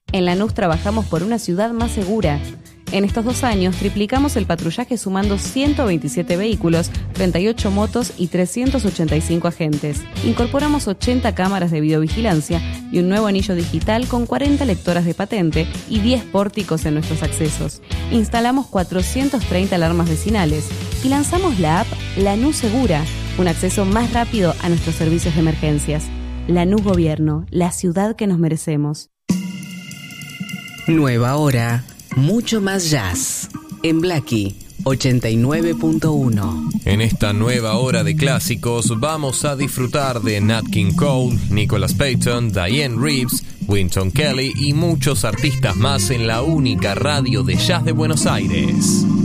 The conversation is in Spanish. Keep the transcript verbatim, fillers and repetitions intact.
En Lanús trabajamos por una ciudad más segura. En estos dos años triplicamos el patrullaje sumando ciento veintisiete vehículos, treinta y ocho motos y trescientos ochenta y cinco agentes. Incorporamos ochenta cámaras de videovigilancia y un nuevo anillo digital con cuarenta lectoras de patente y diez pórticos en nuestros accesos. Instalamos cuatrocientas treinta alarmas vecinales y lanzamos la app Lanús Segura, un acceso más rápido a nuestros servicios de emergencias. Lanús Gobierno, la ciudad que nos merecemos. Nueva hora. Mucho más jazz. En Blackie ochenta y nueve punto uno. En esta nueva hora de clásicos vamos a disfrutar de Nat King Cole, Nicholas Payton, Diane Reeves, Wynton Kelly y muchos artistas más en la única radio de jazz de Buenos Aires.